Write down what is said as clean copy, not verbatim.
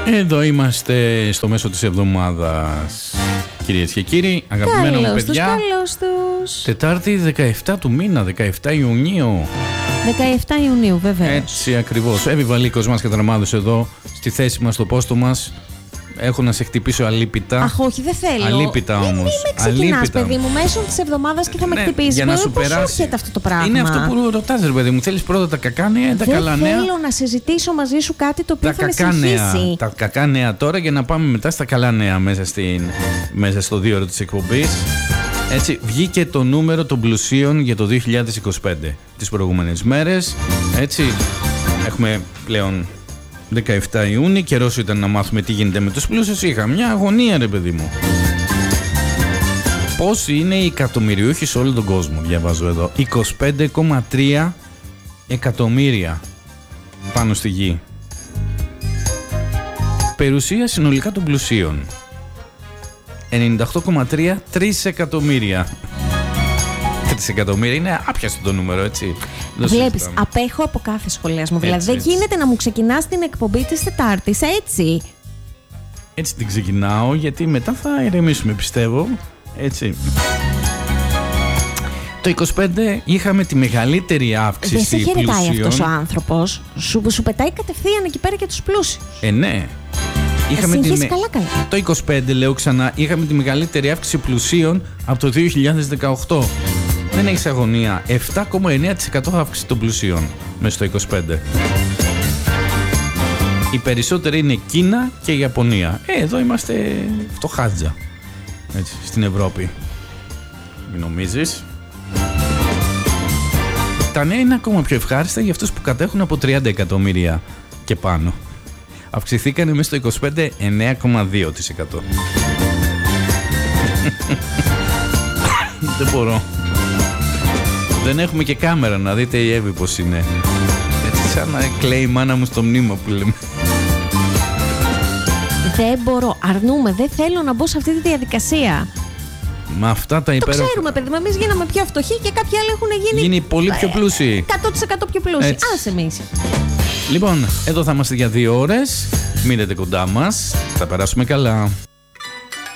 Εδώ είμαστε στο μέσο της εβδομάδας, κυρίες και κύριοι, αγαπημένα μου παιδιά. Καλώς τους. Τετάρτη 17 του μήνα, 17 Ιουνίου. 17 Ιουνίου, βέβαια. Έτσι ακριβώς. Επιβαλίκος μας και Τραμάδος εδώ στη θέση μας, στο πόστο μας. Έχω να σε χτυπήσω αλίπητα. Αχ, όχι, δεν θέλω. Αλίπητα όμως. Μην με ξεκινάς, παιδί μου, μέσω της εβδομάδας και θα με χτυπήσεις. Για να σου πώς περάσει. έρχεται αυτό το πράγμα. Είναι αυτό που ρωτάς, ρε παιδί μου. Θέλεις πρώτα τα κακά νέα ή τα καλά νέα? Δεν θέλω να συζητήσω μαζί σου κάτι το οποίο θα με συγχύσει. Τα κακά νέα τώρα για να πάμε μετά στα καλά νέα μέσα στο 2 ώρο της εκπομπής. Έτσι, βγήκε το νούμερο των πλουσίων για το 2025 τις προηγούμενες μέρες. Έτσι, έχουμε πλέον 17 Ιούνιου, καιρός ήταν να μάθουμε τι γίνεται με τους πλούσιους. Είχα μια αγωνία, ρε παιδί μου. Πόσοι είναι οι εκατομμυριούχοι σε όλο τον κόσμο, διαβάζω εδώ. 25,3 εκατομμύρια πάνω στη γη. Περιουσία συνολικά των πλουσίων 98,3 τρισεκατομμύρια. Τρισεκατομμύρια είναι άπιαστο το νούμερο, έτσι. Βλέπεις, απέχω από κάθε σχολιασμό. Δηλαδή δεν γίνεται να μου ξεκινάς την εκπομπή της Τετάρτης έτσι. Έτσι την ξεκινάω, γιατί μετά θα ηρεμήσουμε, πιστεύω. Έτσι. Το 25 είχαμε τη μεγαλύτερη αύξηση πλουσίων. Δεν σε χαιρετάει αυτός ο άνθρωπος. Σου πετάει κατευθείαν εκεί πέρα και τους πλούσιους. Ναι. Καλά. Το 25, λέω ξανά, είχαμε τη μεγαλύτερη αύξηση πλουσίων από το 2018. Δεν έχεις αγωνία. 7,9% αύξηση των πλουσίων μέσα στο 25. Οι περισσότεροι είναι Κίνα και η Ιαπωνία. Εδώ είμαστε φτωχάτζα. Έτσι, στην Ευρώπη. Μην νομίζεις. Τα νέα είναι ακόμα πιο ευχάριστα για αυτούς που κατέχουν από 30 εκατομμύρια και πάνω. Αυξηθήκανε μέσα στο 25 9,2%. Δεν μπορώ. Δεν έχουμε και κάμερα να δείτε η Εύη πως είναι. Έτσι σαν να κλαίει η μάνα μου στο μνήμα που λέμε. Δεν μπορώ, αρνούμε, δεν θέλω να μπω σε αυτή τη διαδικασία. Με αυτά τα υπέροχα. Το ξέρουμε, παιδί μου, εμείς γίναμε πιο φτωχοί και κάποιοι άλλοι έχουν γίνει πολύ πιο πλούσιοι. 100% πιο πλούσιοι. Άσε εμείς. Λοιπόν, εδώ θα είμαστε για 2 ώρες. Μείνετε κοντά μας. Θα περάσουμε καλά.